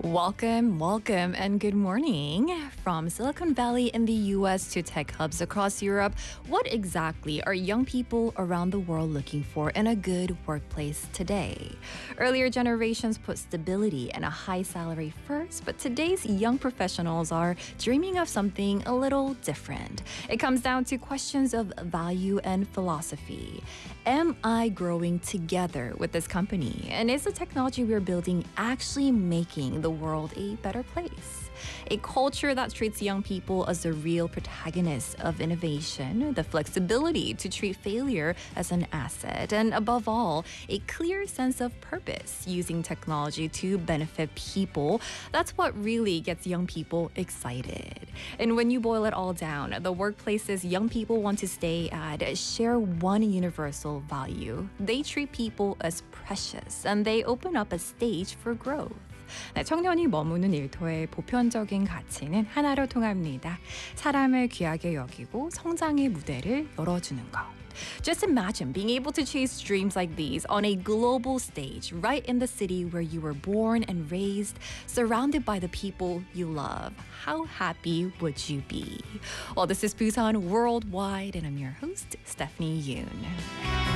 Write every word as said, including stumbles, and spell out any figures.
Welcome, welcome, and good morning. From Silicon Valley in the U S to tech hubs across Europe, what exactly are young people around the world looking for in a good workplace today? Earlier generations put stability and a high salary first, but today's young professionals are dreaming of something a little different. It comes down to questions of value and philosophy. Am I growing together with this company? And is the technology we're building actually making the world a better place? A culture that treats young people as the real protagonists of innovation, the flexibility to treat failure as an asset, and above all, a clear sense of purpose using technology to benefit people. That's what really gets young people excited. And when you boil it all down, the workplaces young people want to stay at share one universal value. They treat people as precious, and they open up a stage for growth. 네, 청년이 머무는 일터의 보편적인 가치는 하나로 통합니다. 사람을 귀하게 여기고 성장의 무대를 열어주는 것. Just imagine being able to chase dreams like these on a global stage, right in the city where you were born and raised, surrounded by the people you love. How happy would you be? Well, this is Busan Worldwide, and I'm your host, Stephanie Yoon.